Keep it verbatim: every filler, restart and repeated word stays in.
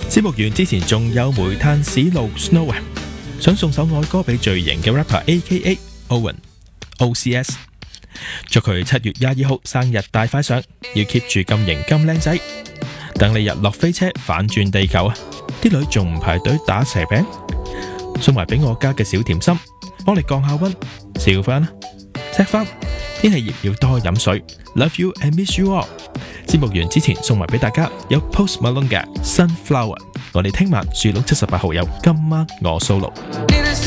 節目完之前仲有煤炭史路 Snow 啊，想送首愛歌俾最型嘅 rapper A K A Owen O C S， 祝佢七月廿二號生日大快上，要 keep 住咁型咁靚仔，等你日落飛車反轉地球啊！啲女仲唔排隊打蛇餅，送埋俾我家嘅小甜心，幫你降下溫，笑翻啦，錫翻，天氣熱要多飲水 ，Love you and miss you all。節目完之前送埋俾大家有 Post Malone 嘅 Sunflower， 我哋聽晚樹窿七十八號有今晚我 solo。